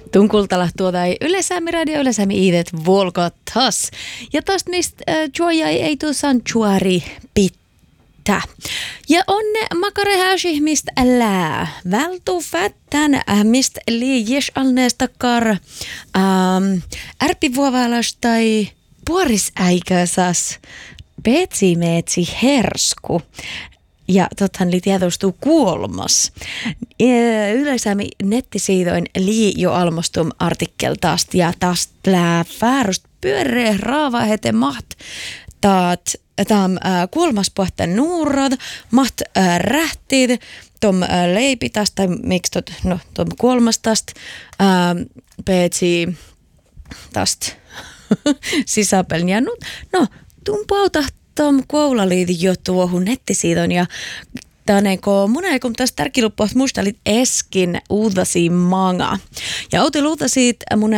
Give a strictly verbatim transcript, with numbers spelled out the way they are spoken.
Tunkultala tuota ei Ylesämi radio Ylesämi iidet volkotas. Ja tästä mistä äh, juoja ei tuu sanctuari pitää. Ja onne makarehäsi mistä lää. Vältu fättän äh, mistä liijes alneesta kar. Ähm, ärpivuovalas tai puorisäikäsas. Petsi meetsi hersku. Ja tottahan li tietostuu kuolmas. Yleisäämi nettisiidoin lii jo almostum artikkel taast ja taast lää väärust pyöreä raava hete maht taat tam äh, kuolmas pohta nuurad maht äh, rähtid tom äh, leipi taast tai miksi tot no tom kuolmas taast äh, peetsi taast sisäpeln ja no, no tumpauta tom koulaliiti jo tuohon nettisiidon ja täneko muneen kun tässä tärkeä luppuat musta oli eskin uutasi manga. Ja outi uutasit mun